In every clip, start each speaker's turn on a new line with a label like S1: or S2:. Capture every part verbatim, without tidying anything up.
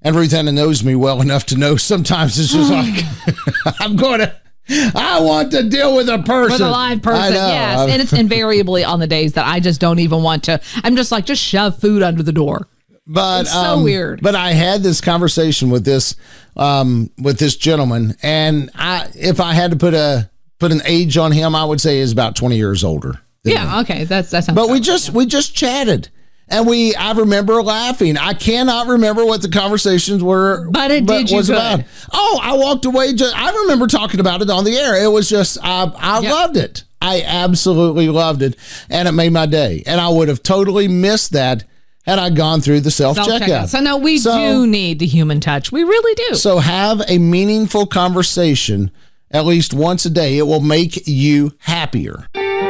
S1: And Ruth Anna knows me well enough to know sometimes it's just like, I'm going to, I want to deal with a person.
S2: With a live person, yes. And it's invariably on the days that I just don't even want to. I'm just like, just shove food under the door.
S1: But
S2: it's so
S1: um,
S2: weird.
S1: But I had this conversation with this um, with this gentleman, and I, if I had to put a put an age on him, I would say he's about twenty years older.
S2: Yeah,
S1: me.
S2: okay, that's that sounds.
S1: But we
S2: right.
S1: just
S2: yeah.
S1: we just chatted. And we, I remember laughing. I cannot remember what the conversations were,
S2: but it did you
S1: was
S2: good.
S1: about. Oh, I walked away. Just, I remember talking about it on the air. It was just, I, I yep. loved it. I absolutely loved it, and it made my day. And I would have totally missed that had I gone through the self checkout.
S2: So no, we so, do need the human touch. We really do.
S1: So have a meaningful conversation at least once a day. It will make you happier.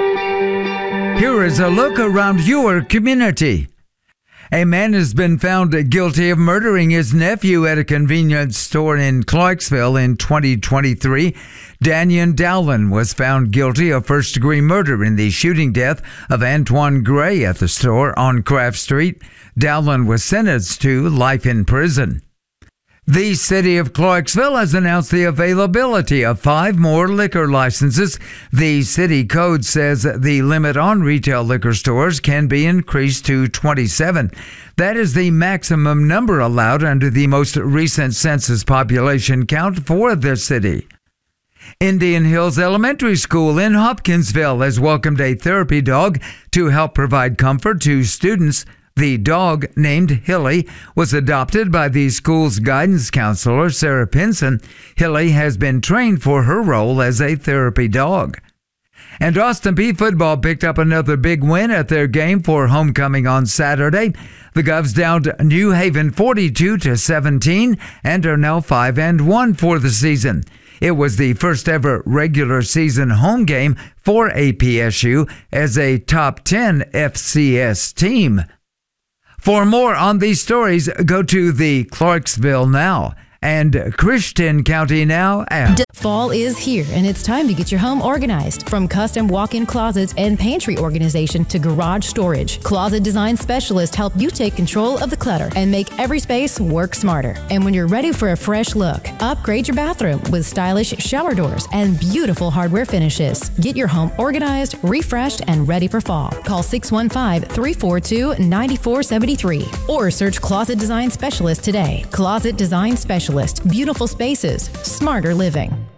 S3: Here is a look around your community. A man has been found guilty of murdering his nephew at a convenience store in Clarksville in twenty twenty-three. Daniel Dowland was found guilty of first-degree murder in the shooting death of Antoine Gray at the store on Craft Street. Dowland was sentenced to life in prison. The city of Clarksville has announced the availability of five more liquor licenses. The city code says the limit on retail liquor stores can be increased to twenty-seven. That is the maximum number allowed under the most recent census population count for the city. Indian Hills Elementary School in Hopkinsville has welcomed a therapy dog to help provide comfort to students. The dog, named Hilly, was adopted by the school's guidance counselor, Sarah Pinson. Hilly has been trained for her role as a therapy dog. And Austin Peay football picked up another big win at their game for homecoming on Saturday. The Govs downed New Haven forty-two to seventeen and are now five and one for the season. It was the first ever regular season home game for A P S U as a top ten F C S team. For more on these stories, go to the Clarksville Now and Christian County Now app.
S4: Fall is here, and it's time to get your home organized. From custom walk-in closets and pantry organization to garage storage, Closet Design Specialists help you take control of the clutter and make every space work smarter. And when you're ready for a fresh look, upgrade your bathroom with stylish shower doors and beautiful hardware finishes. Get your home organized, refreshed, and ready for fall. Call six one five, three four two, nine four seven three or search Closet Design Specialist today. Closet Design Specialist. Beautiful spaces, smarter living.